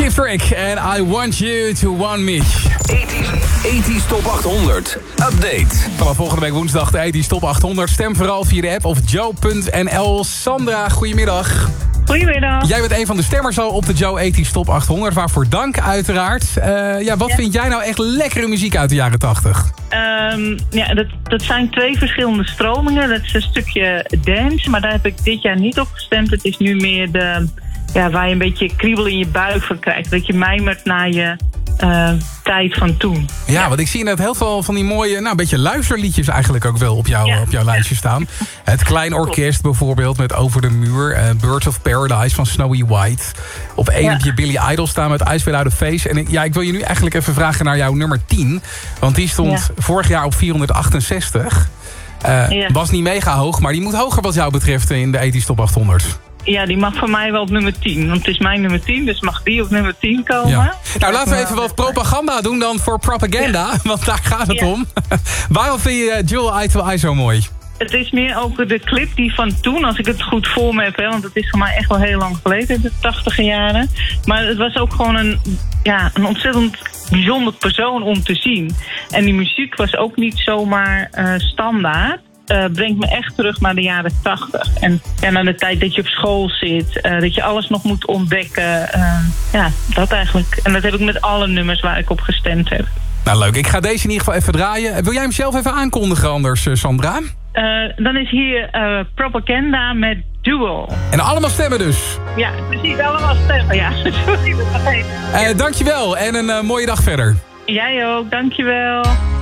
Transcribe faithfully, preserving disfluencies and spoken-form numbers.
Skip Trick en I Want You to Want Me. tachtiger Top achthonderd. Update. Vanaf volgende week woensdag de tachtiger Top achthonderd. Stem vooral via de app of joe punt n l. Sandra, goedemiddag. Goedemiddag. Jij bent een van de stemmers al op de Joe tachtiger Top achthonderd. Waarvoor dank uiteraard. Uh, ja, wat ja. vind jij nou echt lekkere muziek uit de jaren tachtig? Um, ja, dat, dat zijn twee verschillende stromingen. Dat is een stukje dance, maar daar heb ik dit jaar niet op gestemd. Het is nu meer de, ja, waar je een beetje kriebel in je buik van krijgt. Dat je mijmert naar je uh, tijd van toen. Ja, want ik zie inderdaad heel veel van die mooie, nou, een beetje luisterliedjes eigenlijk ook wel op, jou, ja. op jouw lijstje staan. Het Klein Orkest bijvoorbeeld met Over de Muur. Uh, Birds of Paradise van Snowy White. Op één ja. heb je Billy Idol staan met Ice Without a Face. En ja, ik wil je nu eigenlijk even vragen naar jouw nummer tien. Want die stond ja. vorig jaar op vierhonderdachtenzestig. Uh, ja. Was niet mega hoog, maar die moet hoger wat jou betreft in de tachtiger Top achthonderd. Ja, die mag voor mij wel op nummer tien. Want het is mijn nummer tien, dus mag die op nummer tien komen. Ja. Nou, laten we even wat propaganda doen dan voor Propaganda. Ja. Want daar gaat het ja. om. Waarom vind je Jewel Eye to Eye zo mooi? Het is meer over de clip die van toen, als ik het goed voor me heb. Hè, want het is voor mij echt wel heel lang geleden, in de tachtiger jaren. Maar het was ook gewoon een, ja, een ontzettend bijzonder persoon om te zien. En die muziek was ook niet zomaar uh, standaard. Uh, brengt me echt terug naar de jaren tachtig. En ja, naar de tijd dat je op school zit. Uh, dat je alles nog moet ontdekken. Uh, ja, dat eigenlijk. En dat heb ik met alle nummers waar ik op gestemd heb. Nou, leuk. Ik ga deze in ieder geval even draaien. Wil jij hem zelf even aankondigen anders, Sandra? Uh, dan is hier uh, Propaganda met Duel. En allemaal stemmen dus? Ja, precies. Allemaal stemmen. Ja, sorry. Uh, dankjewel en een uh, mooie dag verder. Jij ook. Dankjewel.